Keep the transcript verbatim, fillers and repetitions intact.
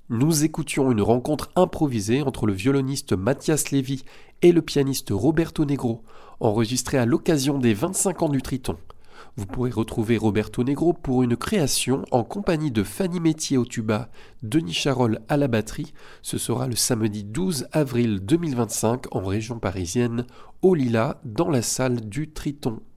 Nous écoutions une rencontre improvisée entre le violoniste Mathias Lévy et le pianiste Roberto Negro, enregistrée à l'occasion des vingt-cinq ans du Triton. Vous pourrez retrouver Roberto Negro pour une création en compagnie de Fanny Metier au tuba, Denis Charol à la batterie. Ce sera le samedi douze avril deux mille vingt-cinq en région parisienne, au Lilas, dans la salle du Triton.